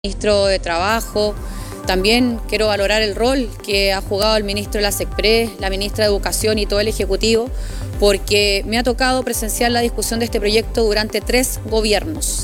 Ministro de Trabajo. También quiero valorar el rol que ha jugado el ministro de la SECPRES, la ministra de Educación y todo el Ejecutivo, porque me ha tocado presenciar la discusión de este proyecto durante 3 gobiernos.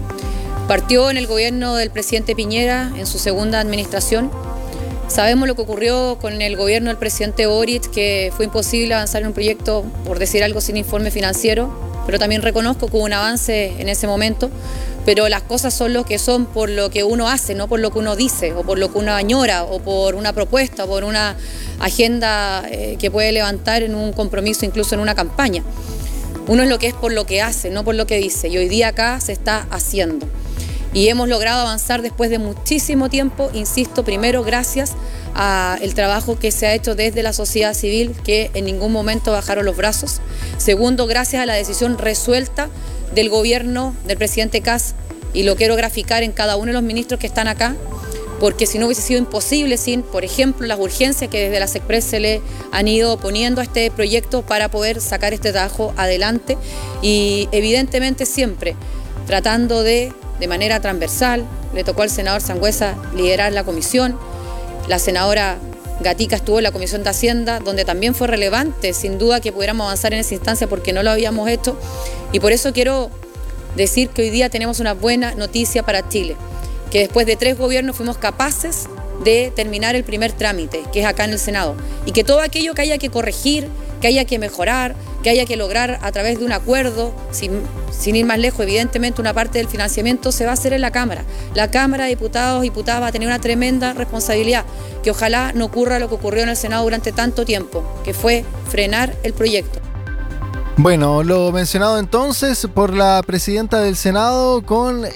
Partió en el gobierno del presidente Piñera, en su segunda administración. Sabemos lo que ocurrió con el gobierno del presidente Boric, que fue imposible avanzar en un proyecto, por decir algo, sin informe financiero, pero también reconozco que hubo un avance en ese momento. Pero las cosas son lo que son por lo que uno hace, no por lo que uno dice, o por lo que uno añora, o por una propuesta, o por una agenda que puede levantar en un compromiso, incluso en una campaña. Uno es lo que es por lo que hace, no por lo que dice, y hoy día acá se está haciendo. Y hemos logrado avanzar después de muchísimo tiempo, insisto, primero gracias al trabajo que se ha hecho desde la sociedad civil, que en ningún momento bajaron los brazos. Segundo, gracias a la decisión resuelta del gobierno del presidente Kast, y lo quiero graficar en cada uno de los ministros que están acá, porque si no hubiese sido imposible sin, por ejemplo, las urgencias que desde la SECPRES se le han ido poniendo a este proyecto para poder sacar este trabajo adelante, y evidentemente siempre tratando de manera transversal. Le tocó al senador Sangüesa liderar la comisión, la senadora Gatica estuvo en la Comisión de Hacienda, donde también fue relevante, sin duda, que pudiéramos avanzar en esa instancia porque no lo habíamos hecho. Y por eso quiero decir que hoy día tenemos una buena noticia para Chile, que después de 3 gobiernos fuimos capaces de terminar el primer trámite, que es acá en el Senado, y que todo aquello que haya que corregir, que haya que mejorar, que haya que lograr a través de un acuerdo, sin ir más lejos, evidentemente una parte del financiamiento se va a hacer en la Cámara. La Cámara de Diputados y Diputadas va a tener una tremenda responsabilidad, que ojalá no ocurra lo que ocurrió en el Senado durante tanto tiempo, que fue frenar el proyecto. Bueno, lo mencionado entonces por la presidenta del Senado con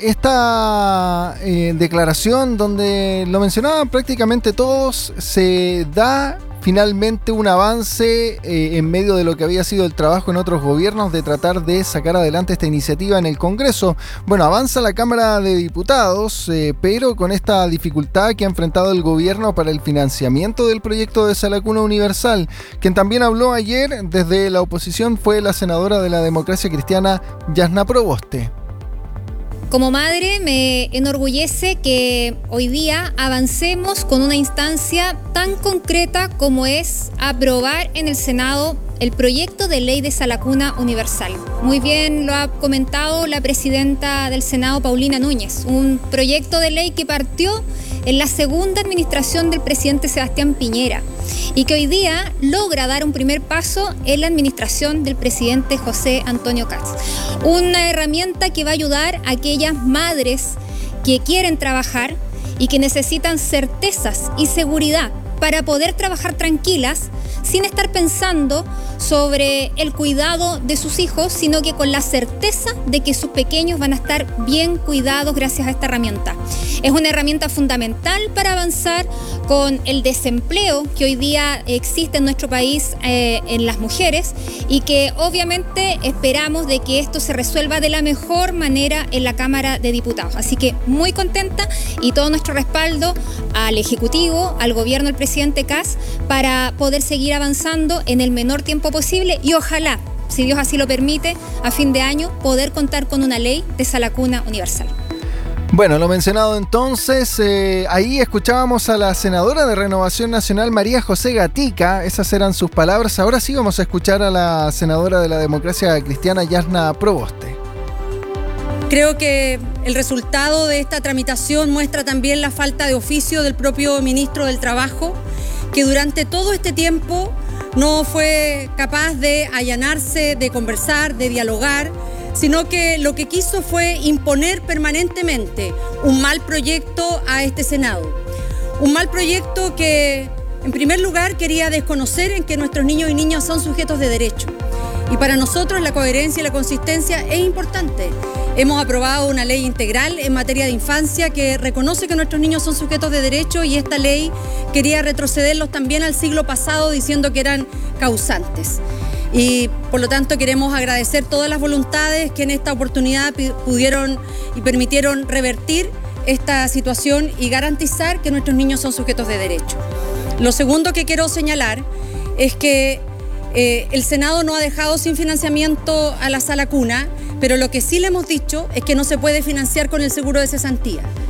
esta declaración donde lo mencionaban prácticamente todos, se da finalmente un avance en medio de lo que había sido el trabajo en otros gobiernos de tratar de sacar adelante esta iniciativa en el Congreso. Bueno, avanza la Cámara de Diputados, pero con esta dificultad que ha enfrentado el gobierno para el financiamiento del proyecto de Sala Cuna Universal. Quien también habló ayer desde la oposición fue la senadora de la Democracia Cristiana, Yasna Proboste. Como madre me enorgullece que hoy día avancemos con una instancia tan concreta como es aprobar en el Senado el proyecto de ley de Sala Cuna Universal. Muy bien lo ha comentado la presidenta del Senado, Paulina Núñez, un proyecto de ley que partió en la segunda administración del presidente Sebastián Piñera y que hoy día logra dar un primer paso en la administración del presidente José Antonio Kast. Una herramienta que va a ayudar a aquellas madres que quieren trabajar y que necesitan certezas y seguridad para poder trabajar tranquilas sin estar pensando sobre el cuidado de sus hijos, sino que con la certeza de que sus pequeños van a estar bien cuidados gracias a esta herramienta. Es una herramienta fundamental para avanzar con el desempleo que hoy día existe en nuestro país en las mujeres, y que obviamente esperamos de que esto se resuelva de la mejor manera en la Cámara de Diputados. Así que muy contenta, y todo nuestro respaldo al Ejecutivo, al gobierno del presidente Kast, para poder seguir avanzando en el menor tiempo posible, y ojalá, si Dios así lo permite, a fin de año poder contar con una ley de Sala Cuna Universal. Bueno, lo mencionado entonces, ahí escuchábamos a la senadora de Renovación Nacional, María José Gatica, esas eran sus palabras. Ahora sí vamos a escuchar a la senadora de la Democracia Cristiana, Yasna Proboste. Creo que el resultado de esta tramitación muestra también la falta de oficio del propio ministro del Trabajo, que durante todo este tiempo no fue capaz de allanarse, de conversar, de dialogar, sino que lo que quiso fue imponer permanentemente un mal proyecto a este Senado. Un mal proyecto que, en primer lugar, quería desconocer en que nuestros niños y niñas son sujetos de derecho. Y para nosotros la coherencia y la consistencia es importante. Hemos aprobado una ley integral en materia de infancia que reconoce que nuestros niños son sujetos de derecho, y esta ley quería retrocederlos también al siglo pasado diciendo que eran causantes. Y por lo tanto queremos agradecer todas las voluntades que en esta oportunidad pudieron y permitieron revertir esta situación y garantizar que nuestros niños son sujetos de derecho. Lo segundo que quiero señalar es que el Senado no ha dejado sin financiamiento a la Sala Cuna, pero lo que sí le hemos dicho es que no se puede financiar con el seguro de cesantía.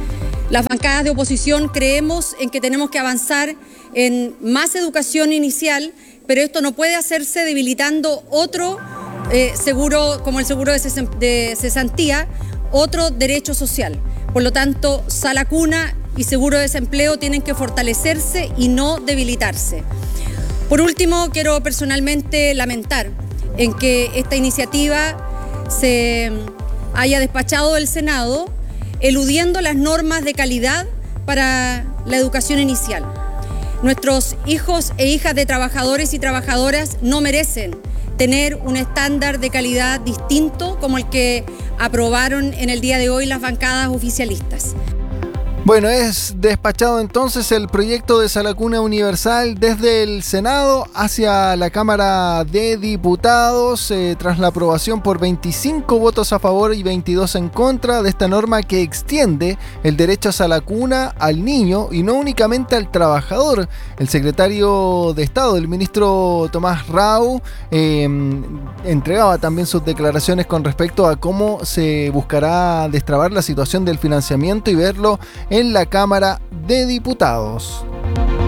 Las bancadas de oposición creemos en que tenemos que avanzar en más educación inicial, pero esto no puede hacerse debilitando otro seguro, como el seguro de cesantía, otro derecho social. Por lo tanto, Sala Cuna y seguro de desempleo tienen que fortalecerse y no debilitarse. Por último, quiero personalmente lamentar en que esta iniciativa se haya despachado del Senado, eludiendo las normas de calidad para la educación inicial. Nuestros hijos e hijas de trabajadores y trabajadoras no merecen tener un estándar de calidad distinto como el que aprobaron en el día de hoy las bancadas oficialistas. Bueno, es despachado entonces el proyecto de Sala Cuna Universal desde el Senado hacia la Cámara de Diputados tras la aprobación por 25 votos a favor y 22 en contra de esta norma que extiende el derecho a Sala Cuna al niño y no únicamente al trabajador. El secretario de Estado, el ministro Tomás Rau, entregaba también sus declaraciones con respecto a cómo se buscará destrabar la situación del financiamiento y verlo en la Cámara de Diputados.